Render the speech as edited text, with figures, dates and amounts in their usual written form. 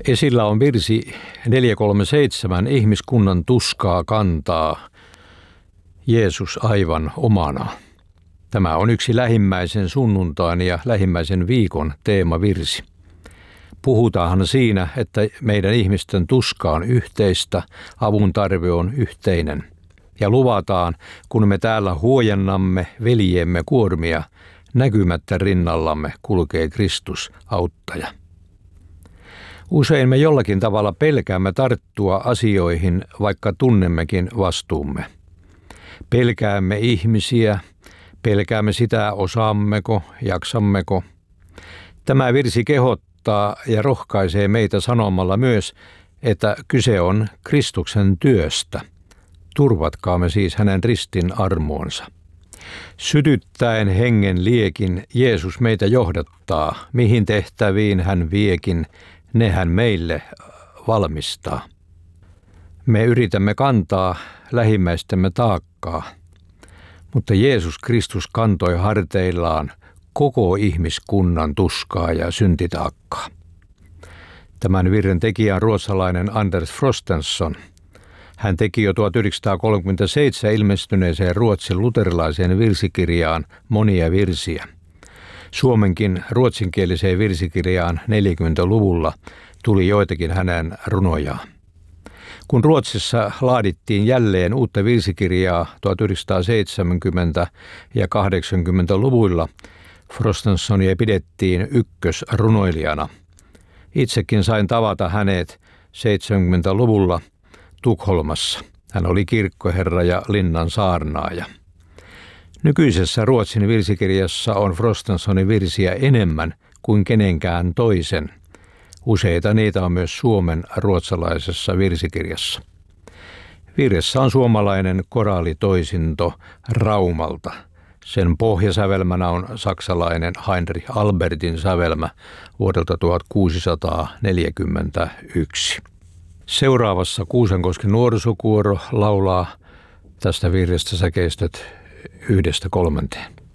Esillä on virsi 437, ihmiskunnan tuskaa kantaa Jeesus aivan omana. Tämä on yksi lähimmäisen sunnuntain ja lähimmäisen viikon teemavirsi. Puhutaanhan siinä, että meidän ihmisten tuska on yhteistä, avun tarve on yhteinen. Ja luvataan, kun me täällä huojennamme veljemme kuormia, näkymättä rinnallamme kulkee Kristus auttaja. Usein me jollakin tavalla pelkäämme tarttua asioihin, vaikka tunnemmekin vastuumme. Pelkäämme ihmisiä, pelkäämme sitä, osaammeko, jaksammeko. Tämä virsi kehottaa ja rohkaisee meitä sanomalla myös, että kyse on Kristuksen työstä. Turvatkaamme siis hänen ristin armoonsa. Sytyttäen hengen liekin Jeesus meitä johdattaa, mihin tehtäviin hän viekin, ne hän meille valmistaa. Me yritämme kantaa lähimmäistemme taakkaa, mutta Jeesus Kristus kantoi harteillaan koko ihmiskunnan tuskaa ja syntitaakkaa. Tämän virren tekijä on ruotsalainen Anders Frostenson. Hän teki jo 1937 ilmestyneeseen Ruotsin luterilaiseen virsikirjaan monia virsiä. Suomenkin ruotsinkieliseen virsikirjaan 40-luvulla tuli joitakin hänen runojaan. Kun Ruotsissa laadittiin jälleen uutta virsikirjaa 1970- ja 80-luvuilla, Frostensonia pidettiin ykkösrunoilijana. Itsekin sain tavata hänet 70-luvulla Tukholmassa. Hän oli kirkkoherra ja linnan saarnaaja. Nykyisessä Ruotsin virsikirjassa on Frostensonin virsiä enemmän kuin kenenkään toisen. Useita niitä on myös Suomen ruotsalaisessa virsikirjassa. Virressä on suomalainen koraalitoisinto Raumalta. Sen pohjasävelmänä on saksalainen Heinrich Albertin sävelmä vuodelta 1641. Seuraavassa Kuusankosken nuorisokuoro laulaa tästä virrestä säkeistöt 1-3.